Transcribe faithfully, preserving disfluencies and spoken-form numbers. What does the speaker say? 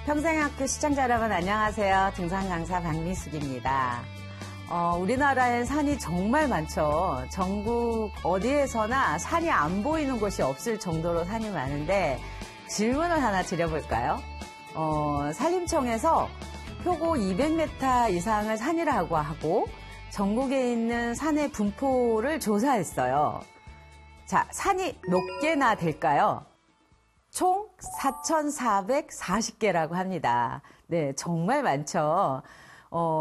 평생학교 시청자 여러분 안녕하세요. 등산 강사 박미숙입니다. 어, 우리나라엔 산이 정말 많죠. 전국 어디에서나 산이 안 보이는 곳이 없을 정도로 산이 많은데 질문을 하나 드려볼까요? 어, 산림청에서 표고 이백 미터 이상을 산이라고 하고 전국에 있는 산의 분포를 조사했어요. 자, 산이 몇 개나 될까요? 총 사천사백사십 개라고 합니다. 네, 정말 많죠. 어,